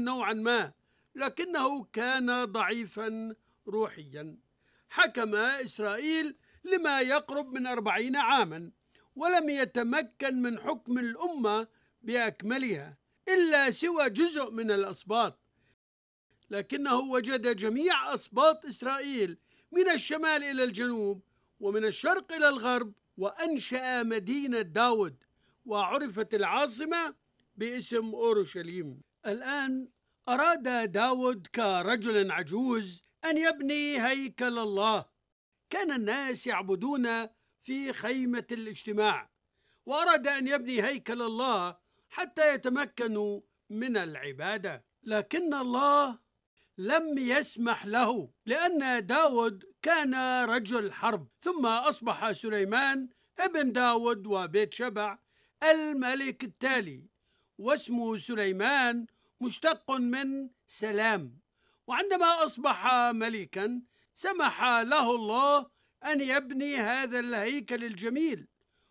نوعا ما، لكنه كان ضعيفا روحيا. حكم إسرائيل لما يقرب من 40 عاما، ولم يتمكن من حكم الأمة بأكملها إلا سوى جزء من الأسباط، لكنه وجد جميع أسباط إسرائيل من الشمال إلى الجنوب ومن الشرق إلى الغرب، وأنشأ مدينة داود، وعرفت العاصمة باسم أورشليم. الآن أراد داود كرجل عجوز أن يبني هيكل الله. كان الناس يعبدون في خيمة الاجتماع، وأراد أن يبني هيكل الله حتى يتمكنوا من العبادة، لكن الله لم يسمح له، لأن داود كان رجل حرب. ثم أصبح سليمان ابن داود وبيت شبع الملك التالي، واسمه سليمان مشتق من سلام. وعندما أصبح ملكا سمح له الله أن يبني هذا الهيكل الجميل،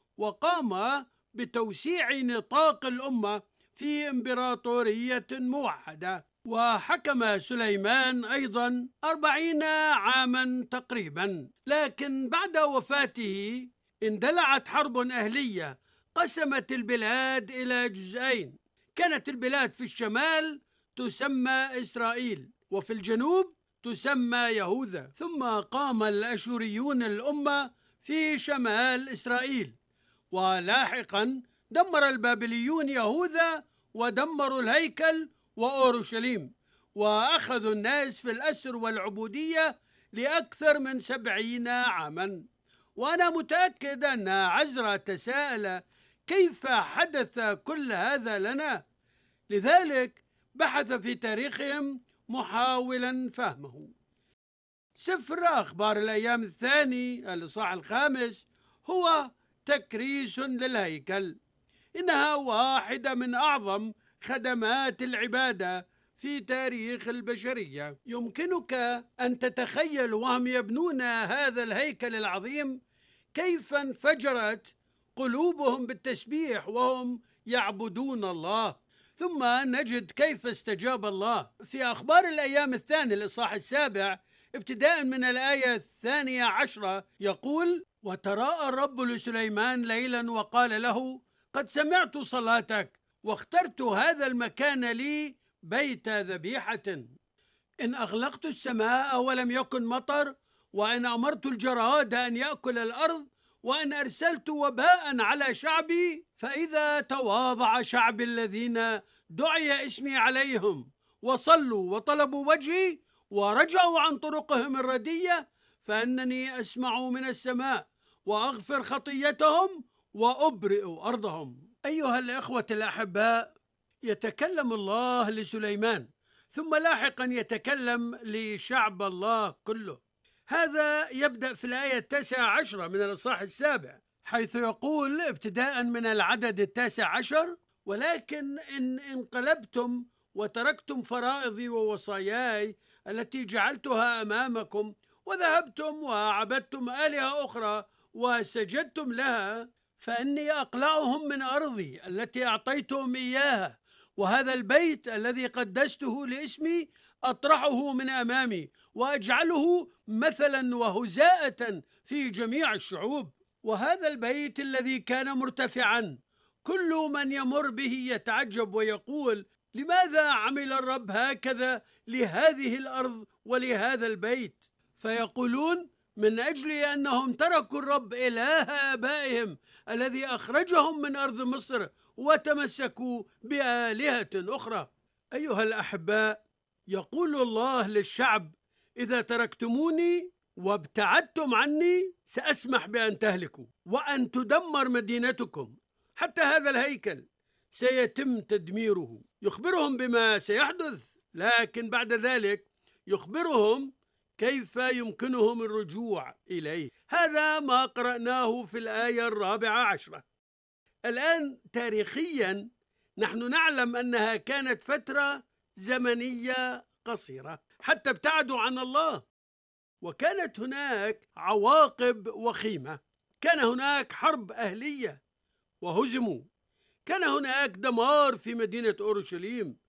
وقام بتوسيع نطاق الأمة في إمبراطورية موحدة. وحكم سليمان أيضا 40 عاما تقريبا، لكن بعد وفاته اندلعت حرب أهلية قسمت البلاد إلى جزئين. كانت البلاد في الشمال تسمى إسرائيل، وفي الجنوب تسمى يهوذا. ثم قام الأشوريون الأمة في شمال إسرائيل، ولاحقا دمر البابليون يهوذا ودمروا الهيكل وأورشليم، وأخذوا الناس في الأسر والعبودية لأكثر من 70 عاما. وأنا متأكد أن عزرا تساءل كيف حدث كل هذا لنا، لذلك بحث في تاريخهم محاولا فهمه. سفر أخبار الأيام الثاني الإصحاح 5 هو تكريس للهيكل. إنها واحدة من أعظم خدمات العبادة في تاريخ البشرية. يمكنك أن تتخيل وهم يبنون هذا الهيكل العظيم كيف انفجرت قلوبهم بالتسبيح وهم يعبدون الله. ثم نجد كيف استجاب الله في أخبار الأيام الثاني الإصحاح 7 ابتداء من الآية 12 يقول: وتراءى الرب لسليمان ليلا وقال له: قد سمعت صلاتك واخترت هذا المكان لي بيت ذبيحة. إن أغلقت السماء ولم يكن مطر، وإن أمرت الجراد أن يأكل الأرض، وإن أرسلت وباء على شعبي، فإذا تواضع شعبي الذين دعي اسمي عليهم وصلوا وطلبوا وجهي ورجعوا عن طرقهم الردية، فإنني أسمع من السماء وأغفر خطيتهم وأبرئ أرضهم. أيها الإخوة الأحباء، يتكلم الله لسليمان، ثم لاحقا يتكلم لشعب الله كله. هذا يبدأ في الآية 19 من الإصحاح 7، حيث يقول ابتداء من العدد 19: ولكن إن انقلبتم وتركتم فرائضي ووصاياي التي جعلتها أمامكم، وذهبتم وعبدتم آلهة أخرى وسجدتم لها، فإني أقلعهم من أرضي التي أعطيتهم إياها، وهذا البيت الذي قدسته لاسمي أطرحه من أمامي، وأجعله مثلا وهزاءة في جميع الشعوب. وهذا البيت الذي كان مرتفعا كل من يمر به يتعجب ويقول: لماذا عمل الرب هكذا لهذه الأرض ولهذا البيت؟ فيقولون: من أجل أنهم تركوا الرب إله آبائهم الذي أخرجهم من أرض مصر وتمسكوا بآلهة أخرى. أيها الأحباء، يقول الله للشعب: إذا تركتموني وابتعدتم عني سأسمح بأن تهلكوا وأن تدمر مدينتكم، حتى هذا الهيكل سيتم تدميره. يخبرهم بما سيحدث، لكن بعد ذلك يخبرهم كيف يمكنهم الرجوع إليه. هذا ما قرأناه في الآية 14. الآن تاريخيا نحن نعلم أنها كانت فترة زمنية قصيرة حتى ابتعدوا عن الله، وكانت هناك عواقب وخيمة. كان هناك حرب أهلية وهزموا، كان هناك دمار في مدينة أورشليم،